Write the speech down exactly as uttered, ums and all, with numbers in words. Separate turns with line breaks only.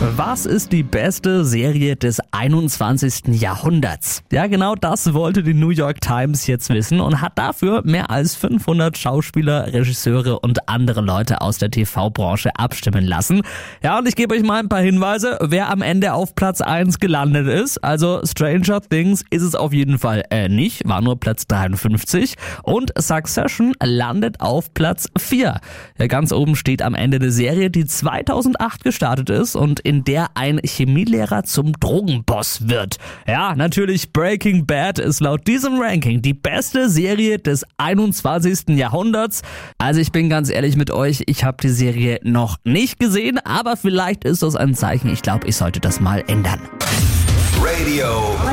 Was ist die beste Serie des einundzwanzigsten Jahrhunderts? Ja, genau das wollte die New York Times jetzt wissen und hat dafür mehr als fünfhundert Schauspieler, Regisseure und andere Leute aus der T V-Branche abstimmen lassen. Ja, und ich gebe euch mal ein paar Hinweise, wer am Ende auf Platz eins gelandet ist. Also Stranger Things ist es auf jeden Fall äh, nicht, war nur Platz dreiundfünfzig. Und Succession landet auf Platz vier. Ja, ganz oben steht am Ende der Serie, die zweitausendacht gestartet ist und in der ein Chemielehrer zum Drogenboss wird. Ja, natürlich Breaking Bad ist laut diesem Ranking die beste Serie des einundzwanzigsten Jahrhunderts. Also ich bin ganz ehrlich mit euch, ich habe die Serie noch nicht gesehen, aber vielleicht ist das ein Zeichen. Ich glaube, ich sollte das mal ändern.
Radio